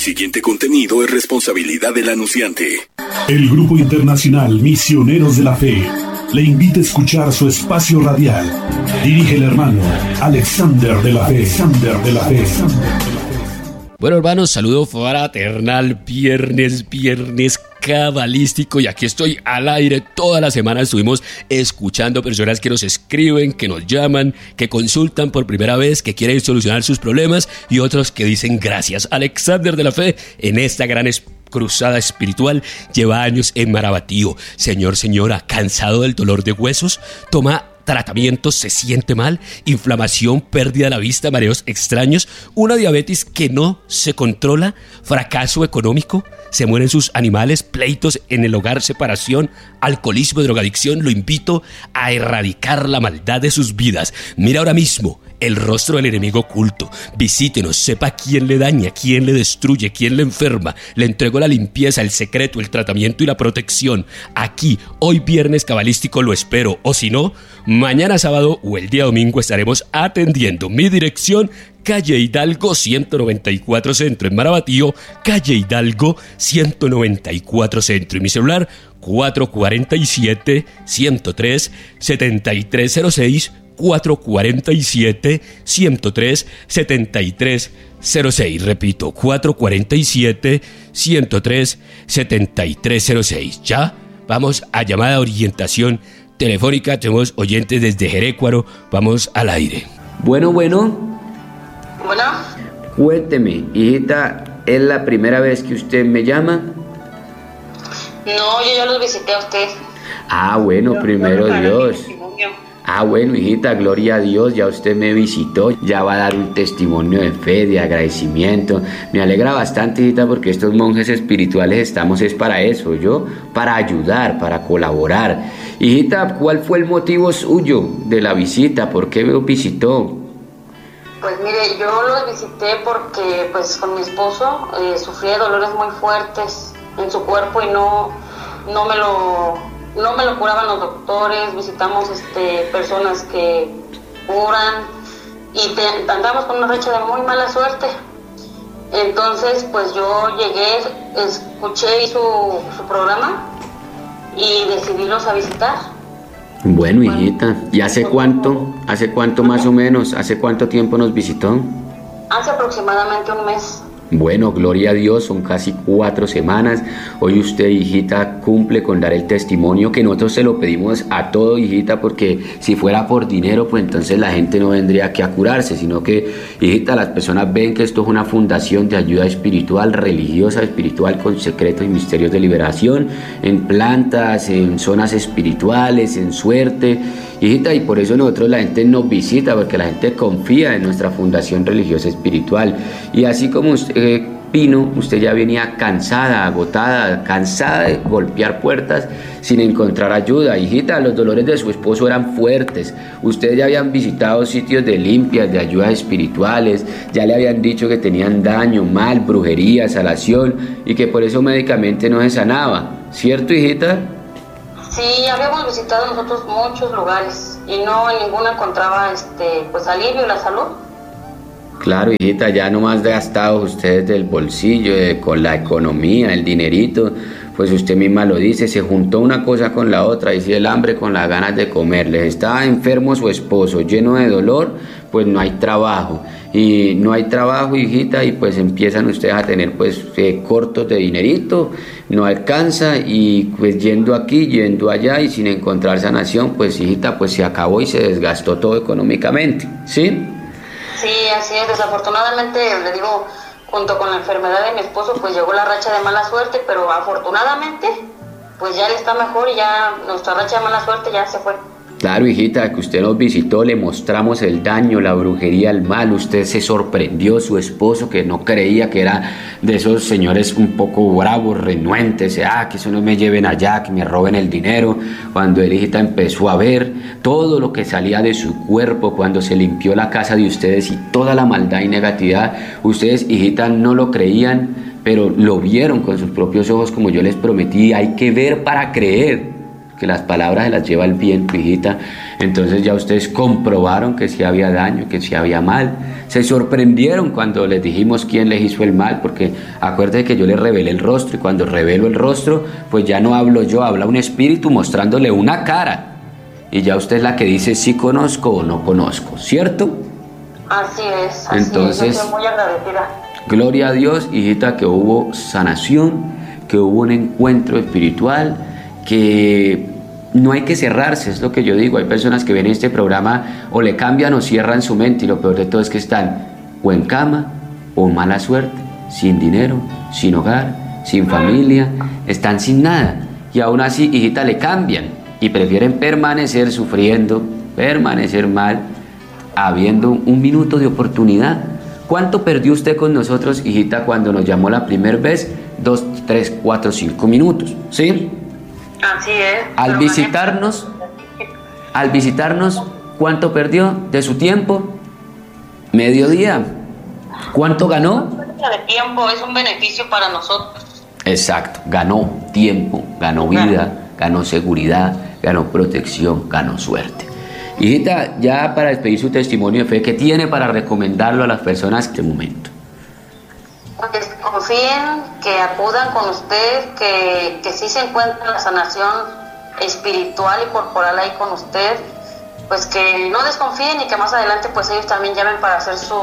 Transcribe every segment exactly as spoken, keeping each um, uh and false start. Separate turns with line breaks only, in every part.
siguiente contenido es responsabilidad del anunciante.
El Grupo Internacional Misioneros de la Fe le invita a escuchar su espacio radial. Dirige el hermano Alexander de la Fe. Alexander de la Fe.
Bueno, hermanos, saludo fraternal, viernes, viernes cabalístico, y aquí estoy al aire. Toda la semana estuvimos escuchando personas que nos escriben, que nos llaman, que consultan por primera vez, que quieren solucionar sus problemas, y otros que dicen gracias. Alexander de la Fe, en esta gran cruzada espiritual, lleva años en Marabatío. Señor, señora, ¿cansado del dolor de huesos? Toma tratamientos, se siente mal, inflamación, pérdida de la vista, mareos extraños, una diabetes que no se controla, fracaso económico, se mueren sus animales, pleitos en el hogar, separación, alcoholismo, drogadicción. Lo invito a erradicar la maldad de sus vidas. Mira ahora mismo el rostro del enemigo oculto. Visítenos, sepa quién le daña, quién le destruye, quién le enferma. Le entrego la limpieza, el secreto, el tratamiento y la protección. Aquí, hoy viernes cabalístico, lo espero. O si no, mañana sábado o el día domingo estaremos atendiendo. Mi dirección: calle Hidalgo ciento noventa y cuatro Centro en Marabatío, calle Hidalgo ciento noventa y cuatro Centro. Y mi celular: cuatro cuatro siete, uno cero tres, siete tres cero seis, cuatro cuatro siete, uno cero tres, siete tres cero seis. Repito, cuatro cuatro siete, uno cero tres, siete tres cero seis. Ya vamos a llamada de orientación telefónica. Tenemos oyentes desde Jerecuaro. Vamos al aire.
Bueno, bueno.
Bueno.
Cuénteme, hijita, ¿es la primera vez que usted me llama?
No, yo ya los visité a usted.
Ah, bueno,
yo,
primero
yo
Dios. Ah, bueno, hijita, gloria a Dios, ya usted me visitó, ya va a dar un testimonio de fe, de agradecimiento. Me alegra bastante, hijita, porque estos monjes espirituales estamos es para eso, yo, para ayudar, para colaborar. Hijita, ¿cuál fue el motivo suyo de la visita? ¿Por qué me visitó?
Pues mire, yo los visité porque pues con mi esposo eh, sufría de dolores muy fuertes en su cuerpo y no, no me lo... no me lo curaban los doctores. Visitamos este, personas que curan y te, andamos con una racha de muy mala suerte. Entonces pues yo llegué, escuché su, su programa y decidí irlos a visitar.
Bueno, hijita, ¿y hace cuánto? ¿Hace cuánto más o menos? ¿Hace cuánto tiempo nos visitó?
Hace aproximadamente un mes.
Bueno, gloria a Dios, son casi cuatro semanas. Hoy usted, hijita, cumple con dar el testimonio que nosotros se lo pedimos a todo, hijita, porque si fuera por dinero, pues entonces la gente no vendría aquí a curarse, sino que, hijita, las personas ven que esto es una fundación de ayuda espiritual, religiosa, espiritual, con secretos y misterios de liberación, en plantas, en zonas espirituales, en suerte, hijita, y por eso nosotros la gente nos visita, porque la gente confía en nuestra fundación religiosa espiritual. Y así como usted eh, vino, usted ya venía cansada, agotada, cansada de golpear puertas sin encontrar ayuda. Hijita, los dolores de su esposo eran fuertes. Ustedes ya habían visitado sitios de limpias, de ayudas espirituales, ya le habían dicho que tenían daño, mal, brujería, salación, y que por eso médicamente no se sanaba. ¿Cierto, hijita?
Sí, habíamos visitado nosotros muchos lugares y no en ninguno encontraba este, pues alivio, la salud.
Claro, hijita, ya no más gastados ustedes del bolsillo, de, con la economía, el dinerito, pues usted misma lo dice, se juntó una cosa con la otra, y si el hambre con las ganas de comer. Les estaba enfermo su esposo, lleno de dolor, pues no hay trabajo, y no hay trabajo, hijita, y pues empiezan ustedes a tener pues eh, cortos de dinerito, no alcanza, y pues yendo aquí, yendo allá, y sin encontrar sanación, pues hijita, pues se acabó y se desgastó todo económicamente, ¿sí?
Sí, así es. Desafortunadamente, le digo, junto con la enfermedad de mi esposo, pues llegó la racha de mala suerte, pero afortunadamente, pues ya él está mejor y ya nuestra racha de mala suerte ya se fue.
Claro, hijita, que usted nos visitó, le mostramos el daño, la brujería, el mal. Usted se sorprendió, su esposo, que no creía, que era de esos señores un poco bravos, renuentes, ah, que eso no me lleven allá, que me roben el dinero. Cuando él, hijita, empezó a ver todo lo que salía de su cuerpo, cuando se limpió la casa de ustedes y toda la maldad y negatividad, ustedes, hijita, no lo creían, pero lo vieron con sus propios ojos, como yo les prometí. Hay que ver para creer. porque las palabras se las lleva el viento, hijita. Entonces ya ustedes comprobaron que sí había daño, que sí había mal. Se sorprendieron cuando les dijimos quién les hizo el mal, porque acuérdense que yo les revelé el rostro, y cuando revelo el rostro, pues ya no hablo yo, habla un espíritu mostrándole una cara. Y ya usted es la que dice si conozco o no conozco, ¿cierto?
Así es, así
Entonces,
es, yo estoy muy agradecida.
Gloria a Dios, hijita, que hubo sanación, que hubo un encuentro espiritual, que no hay que cerrarse, es lo que yo digo. Hay personas que ven este programa o le cambian o cierran su mente, y lo peor de todo es que están o en cama o en mala suerte, sin dinero, sin hogar, sin familia, están sin nada, y aún así, hijita, le cambian y prefieren permanecer sufriendo, permanecer mal, habiendo un minuto de oportunidad. ¿Cuánto perdió usted con nosotros, hijita, cuando nos llamó la primera vez? Dos, tres, cuatro, cinco minutos, ¿sí?
Así es.
Al visitarnos, al visitarnos, ¿cuánto perdió de su tiempo? Mediodía. ¿Cuánto ganó?
De tiempo es un beneficio para nosotros.
Exacto, ganó tiempo, ganó vida, ganó seguridad, ganó protección, ganó suerte. Hijita, ya para despedir su testimonio de fe, ¿qué tiene para recomendarlo a las personas en este momento?
Pues confíen, que acudan con usted, que, que sí se encuentra la sanación espiritual y corporal ahí con usted, pues que no desconfíen y que más adelante pues ellos también llamen para hacer su,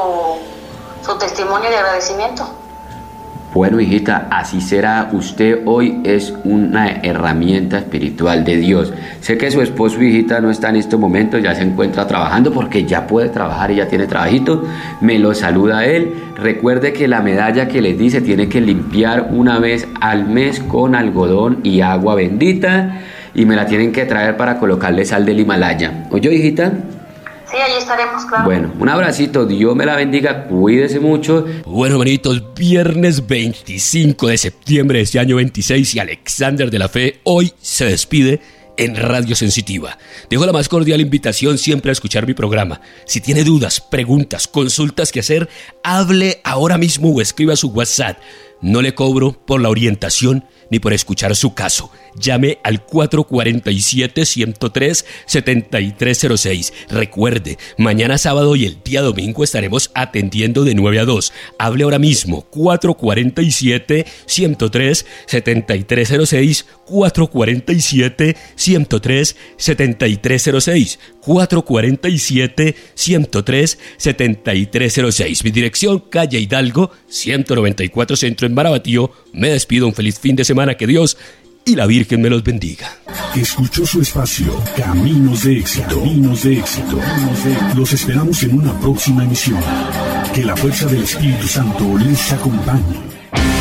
su testimonio de agradecimiento.
Bueno, hijita, así será. Usted hoy es una herramienta espiritual de Dios. Sé que su esposo, hijita, no está en estos momentos, ya se encuentra trabajando porque ya puede trabajar y ya tiene trabajito. Me lo saluda él. Recuerde que la medalla que les dice tiene que limpiar una vez al mes con algodón y agua bendita, y me la tienen que traer para colocarle sal del Himalaya. ¿Oyó, hijita?
Sí, ahí estaremos, claro.
Bueno, un abracito, Dios me la bendiga, cuídese mucho.
Bueno, hermanitos, viernes veinticinco de septiembre de este año veintiséis, y Alexander de la Fe hoy se despide en Radio Sensitiva. Dejo la más cordial invitación siempre a escuchar mi programa. Si tiene dudas, preguntas, consultas que hacer, hable ahora mismo o escriba su WhatsApp. No le cobro por la orientación ni por escuchar su caso. Llame al cuatro cuatro siete, uno cero tres, siete tres cero seis. Recuerde, mañana sábado y el día domingo estaremos atendiendo de nueve a dos. Hable ahora mismo, cuatro cuatro siete, uno cero tres, siete tres cero seis, cuatro cuatro siete, uno cero tres, siete tres cero seis, cuatro cuatro siete, uno cero tres, siete tres cero seis. Mi dirección, calle Hidalgo, ciento noventa y cuatro Centro en Marabatío. Me despido, un feliz fin de semana, que Dios y la Virgen me los bendiga.
Escuchó su espacio Caminos de Éxito. Caminos de Éxito. Los esperamos en una próxima emisión. Que la fuerza del Espíritu Santo les acompañe.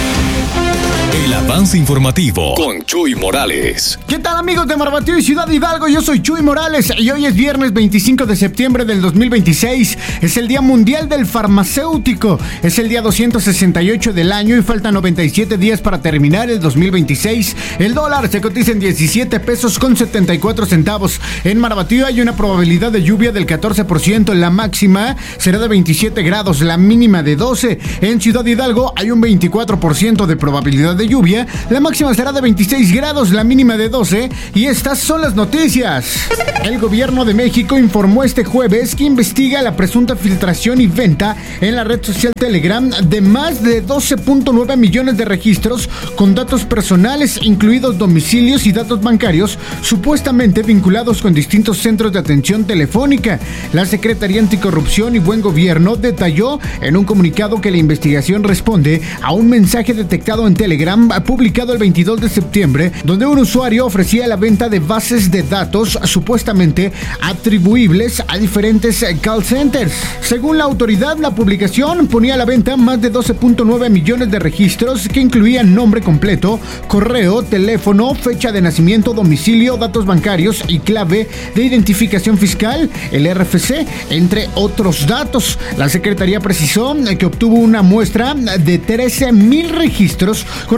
El avance informativo con Chuy Morales.
¿Qué tal, amigos de Marabatío y Ciudad Hidalgo? Yo soy Chuy Morales y hoy es viernes veinticinco de septiembre del dos mil veintiséis. Es el Día Mundial del Farmacéutico. Es el día doscientos sesenta y ocho del año y faltan noventa y siete días para terminar el dos mil veintiséis. El dólar se cotiza en diecisiete pesos con setenta y cuatro centavos. En Marabatío hay una probabilidad de lluvia del catorce por ciento. La máxima será de veintisiete grados, la mínima de doce. En Ciudad Hidalgo hay un veinticuatro por ciento de probabilidad de lluvia. La máxima será de veintiséis grados, la mínima de doce. Y estas son las noticias. El gobierno de México informó este jueves que investiga la presunta filtración y venta en la red social Telegram de más de doce punto nueve millones de registros con datos personales, incluidos domicilios y datos bancarios, supuestamente vinculados con distintos centros de atención telefónica. La Secretaría Anticorrupción y Buen Gobierno detalló en un comunicado que la investigación responde a un mensaje detectado en Telegram publicado el veintidós de septiembre, donde un usuario ofrecía la venta de bases de datos supuestamente atribuibles a diferentes call centers. Según la autoridad, la publicación ponía a la venta más de doce punto nueve millones de registros que incluían nombre completo, correo, teléfono, fecha de nacimiento, domicilio, datos bancarios y clave de identificación fiscal, el R F C, entre otros datos. La Secretaría precisó que obtuvo una muestra de trece mil registros con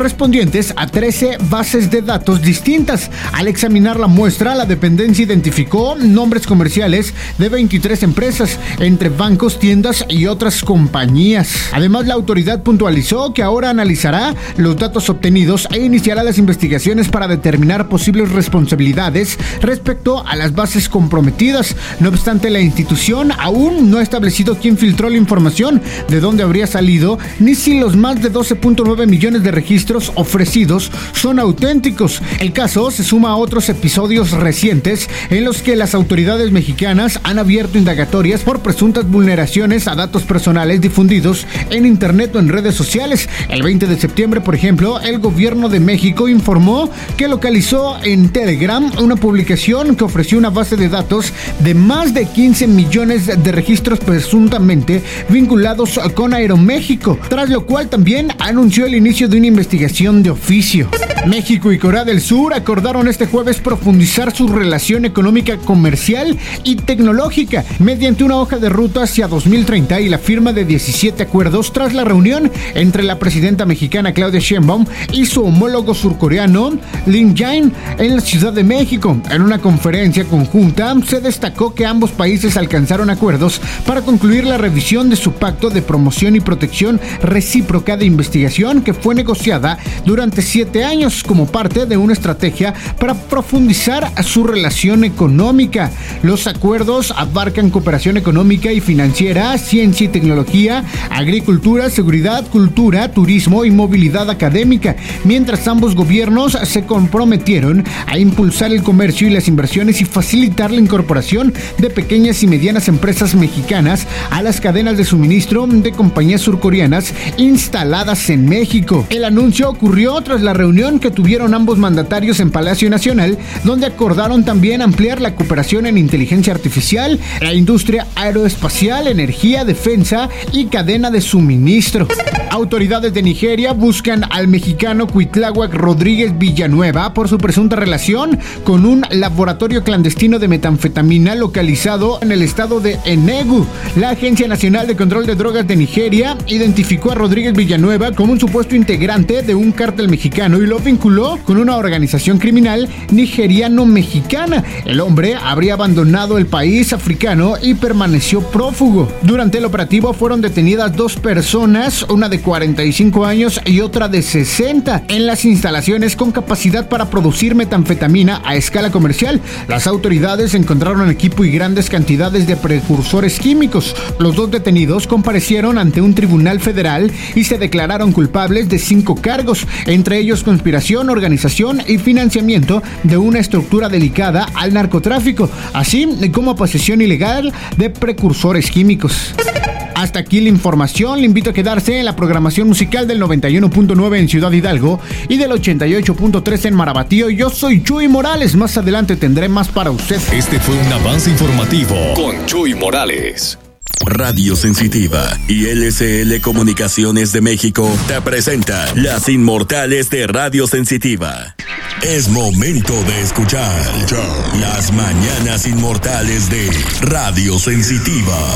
correspondientes a trece bases de datos distintas. Al examinar la muestra, la dependencia identificó nombres comerciales de veintitrés empresas, entre bancos, tiendas y otras compañías. Además, la autoridad puntualizó que ahora analizará los datos obtenidos e iniciará las investigaciones para determinar posibles responsabilidades respecto a las bases comprometidas. No obstante, la institución aún no ha establecido quién filtró la información, de dónde habría salido, ni si los más de doce punto nueve millones de registros ofrecidos son auténticos. El caso se suma a otros episodios recientes en los que las autoridades mexicanas han abierto indagatorias por presuntas vulneraciones a datos personales difundidos en internet o en redes sociales. El veinte de septiembre, por ejemplo, el gobierno de México informó que localizó en Telegram una publicación que ofreció una base de datos de más de quince millones de registros presuntamente vinculados con Aeroméxico, tras lo cual también anunció el inicio de una investigación de oficio. México y Corea del Sur acordaron este jueves profundizar su relación económica, comercial y tecnológica mediante una hoja de ruta hacia dos mil treinta y la firma de diecisiete acuerdos tras la reunión entre la presidenta mexicana Claudia Sheinbaum y su homólogo surcoreano Lin Jae en la Ciudad de México. En una conferencia conjunta se destacó que ambos países alcanzaron acuerdos para concluir la revisión de su pacto de promoción y protección recíproca de investigación que fue negociada durante siete años como parte de una estrategia para profundizar su relación económica. Los acuerdos abarcan cooperación económica y financiera, ciencia y tecnología, agricultura, seguridad, cultura, turismo y movilidad académica, mientras ambos gobiernos se comprometieron a impulsar el comercio y las inversiones y facilitar la incorporación de pequeñas y medianas empresas mexicanas a las cadenas de suministro de compañías surcoreanas instaladas en México. El anuncio ocurrió tras la reunión que tuvieron ambos mandatarios en Palacio Nacional, donde acordaron también ampliar la cooperación en inteligencia artificial, la industria aeroespacial, energía, defensa y cadena de suministro. Autoridades de Nigeria buscan al mexicano Cuitláhuac Rodríguez Villanueva por su presunta relación con un laboratorio clandestino de metanfetamina localizado en el estado de Enugu. La Agencia Nacional de Control de Drogas de Nigeria identificó a Rodríguez Villanueva como un supuesto integrante de un cártel mexicano y lo vinculó con una organización criminal nigeriano-mexicana. El hombre habría abandonado el país africano y permaneció prófugo. Durante el operativo fueron detenidas dos personas, una de cuarenta y cinco años y otra de sesenta, en las instalaciones con capacidad para producir metanfetamina a escala comercial. Las autoridades encontraron equipo y grandes cantidades de precursores químicos. Los dos detenidos comparecieron ante un tribunal federal y se declararon culpables de cinco cargos, entre ellos conspiración, organización y financiamiento de una estructura dedicada al narcotráfico, así como posesión ilegal de precursores químicos. Hasta aquí la información. Le invito a quedarse en la programación musical del noventa y uno punto nueve en Ciudad Hidalgo y del ochenta y ocho punto tres en Marabatío. Yo soy Chuy Morales. Más adelante tendré más para usted.
Este fue un avance informativo con Chuy Morales.
Radio Sensitiva y L C L Comunicaciones de México te presenta Las Inmortales de Radio Sensitiva. Es momento de escuchar Las Mañanas Inmortales de Radio Sensitiva.